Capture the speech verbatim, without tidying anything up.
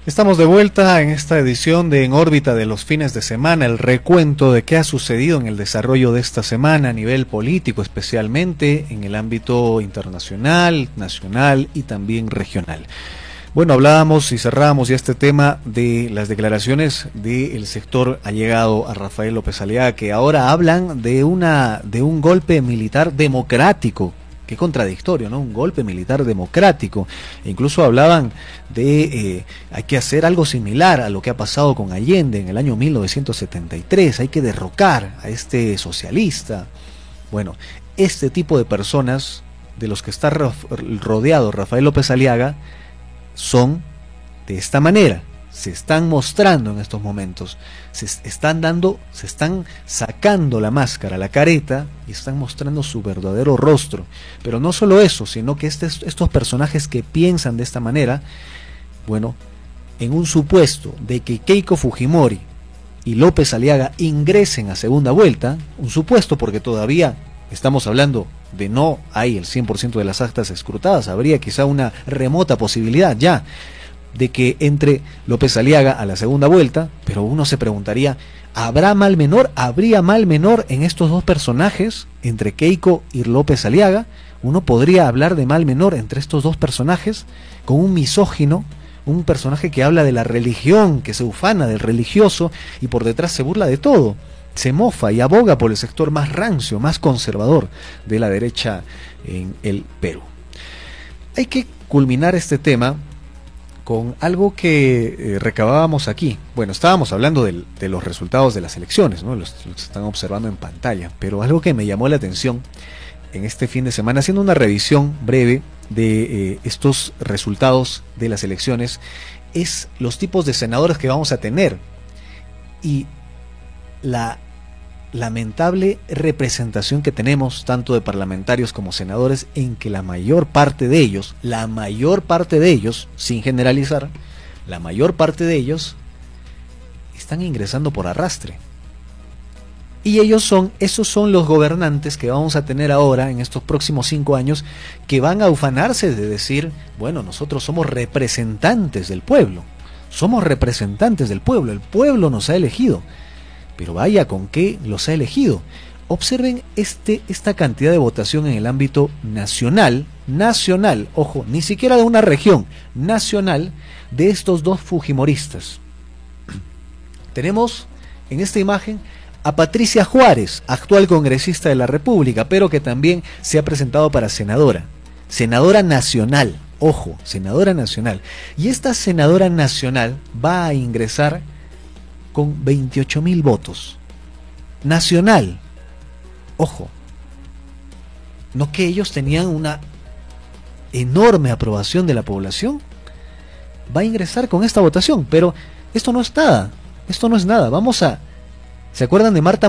Estamos de vuelta en esta edición de En órbita de los fines de semana, el recuento de qué ha sucedido en el desarrollo de esta semana a nivel político, especialmente en el ámbito internacional, nacional y también regional. Bueno, hablábamos y cerrábamos ya este tema de las declaraciones del sector allegado a Rafael López Aliaga, que ahora hablan de una de un golpe militar democrático. Qué contradictorio, ¿no? Un golpe militar democrático. E incluso hablaban de eh, hay que hacer algo similar a lo que ha pasado con Allende en el año mil novecientos setenta y tres. Hay que derrocar a este socialista. Bueno, este tipo de personas de los que está rodeado Rafael López Aliaga son de esta manera. Se están mostrando en estos momentos, se están dando, se están sacando la máscara, la careta, y están mostrando su verdadero rostro. Pero no solo eso, sino que este, estos personajes que piensan de esta manera, bueno, en un supuesto de que Keiko Fujimori y López Aliaga ingresen a segunda vuelta, un supuesto porque todavía estamos hablando de no hay el cien por ciento de las actas escrutadas, habría quizá una remota posibilidad ya de que entre López Aliaga a la segunda vuelta, pero uno se preguntaría, ¿habrá mal menor? ¿Habría mal menor en estos dos personajes, entre Keiko y López Aliaga? Uno podría hablar de mal menor entre estos dos personajes, con un misógino, un personaje que habla de la religión, que se ufana del religioso y por detrás se burla de todo, se mofa y aboga por el sector más rancio, más conservador de la derecha en el Perú. Hay que culminar este tema con algo que eh, recabábamos aquí. Bueno, estábamos hablando del, de los resultados de las elecciones, ¿no? Los, los están observando en pantalla, pero algo que me llamó la atención en este fin de semana, haciendo una revisión breve de eh, estos resultados de las elecciones, es los tipos de senadores que vamos a tener y la lamentable representación que tenemos tanto de parlamentarios como senadores, en que la mayor parte de ellos, la mayor parte de ellos, sin generalizar, la mayor parte de ellos están ingresando por arrastre. Y ellos son, esos son los gobernantes que vamos a tener ahora en estos próximos cinco años, que van a ufanarse de decir, bueno, nosotros somos representantes del pueblo, somos representantes del pueblo, el pueblo nos ha elegido. Pero vaya con qué los ha elegido. Observen este, esta cantidad de votación en el ámbito nacional, nacional, ojo, ni siquiera de una región, nacional, de estos dos fujimoristas. Tenemos en esta imagen a Patricia Juárez, actual congresista de la República, pero que también se ha presentado para senadora, senadora nacional, ojo, senadora nacional. Y esta senadora nacional va a ingresar con veintiocho mil votos. Nacional. Ojo. No que ellos tenían una enorme aprobación de la población. Va a ingresar con esta votación, pero esto no es nada. Esto no es nada. Vamos a... ¿Se acuerdan de Marta